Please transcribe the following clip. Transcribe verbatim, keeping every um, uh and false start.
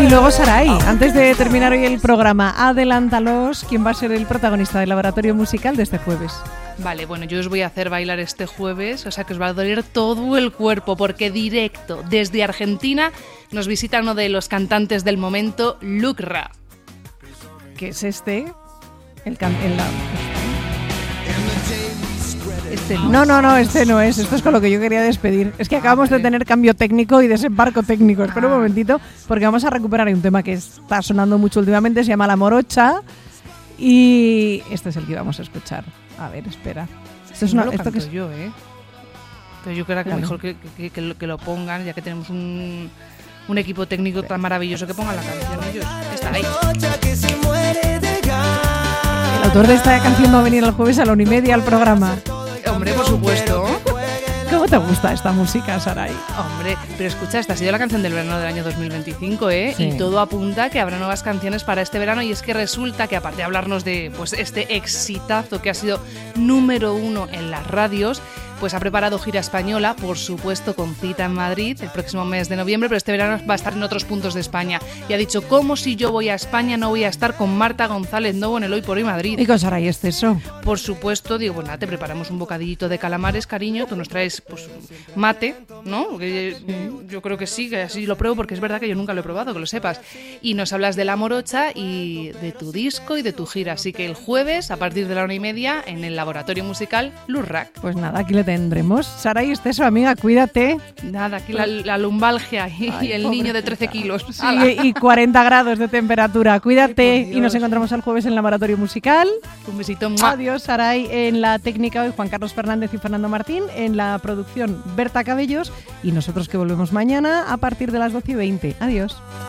Y luego Sarai, antes de terminar hoy el programa, adelántalos quién va a ser el protagonista del laboratorio musical de este jueves. Vale, bueno, yo os voy a hacer bailar este jueves, o sea que os va a doler todo el cuerpo, porque directo desde Argentina nos visita uno de los cantantes del momento, Lucra. ¿Qué es este? El can- el la- Este No, no, no, este no es. Esto es con lo que yo quería despedir. Es que acabamos de tener cambio técnico y desembarco técnico. Espera un momentito, porque vamos a recuperar un tema que está sonando mucho últimamente. Se llama La Morocha. Y este es el que vamos a escuchar. A ver, espera. Esto es no una, lo esto canto que es, yo, ¿eh? Pero yo creo que Claro. mejor que, que, que lo, que lo pongan, ya que tenemos un, un equipo técnico tan maravilloso, que pongan la canción ellos. Está ahí. el autor de esta canción va a venir el jueves a la una y media al programa. Hombre, por supuesto. ¿Cómo te gusta esta música, Sarai? Hombre, pero escucha, esta ha sido la canción del verano del año dos mil veinticinco, ¿eh? Sí. Y todo apunta que habrá nuevas canciones para este verano, y es que resulta que, aparte de hablarnos de pues este exitazo que ha sido número uno en las radios, pues ha preparado gira española, por supuesto con cita en Madrid el próximo mes de noviembre, pero este verano va a estar en otros puntos de España. Y ha dicho, ¿cómo si yo voy a España no voy a estar con Marta González Novo en el Hoy por Hoy Madrid? Y con Sarai Esteso. Por supuesto, digo, pues nada, te preparamos un bocadillito de calamares, cariño, tú nos traes pues mate, ¿no? Porque yo creo que sí, que así lo pruebo, porque es verdad que yo nunca lo he probado, que lo sepas. Y nos hablas de La Morocha y de tu disco y de tu gira, así que el jueves, a partir de la una y media, en el laboratorio musical Lurrac. Pues nada, aquí le tendremos. Sarai Esteso, amiga, cuídate. Nada, aquí la, la lumbalgia y, Ay, y el pobrecita. niño de trece kilos. Sí, y cuarenta grados de temperatura. Cuídate. Ay, por Dios. Y nos encontramos el jueves en el laboratorio musical. Un besito. ¡Mua! Adiós, Sarai. En la técnica hoy Juan Carlos Fernández y Fernando Martín. En la producción Berta Cabellos. Y nosotros que volvemos mañana a partir de las doce y veinte. Adiós.